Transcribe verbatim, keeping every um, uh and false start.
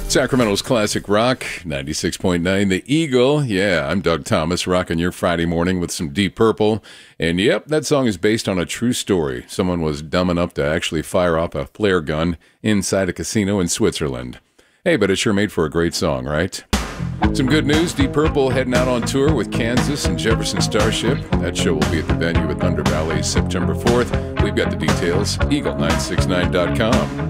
Sacramento's classic rock, ninety-six point nine The Eagle. Yeah, I'm Doug Thomas, rocking your Friday morning with some Deep Purple. And yep, that song is based on a true story. Someone was dumb enough to actually fire off a flare gun inside a casino in Switzerland. Hey, but it sure made for a great song, right? Some good news, Deep Purple heading out on tour with Kansas and Jefferson Starship. That show will be at the venue at Thunder Valley September fourth. We've got the details, eagle nine six nine dot com.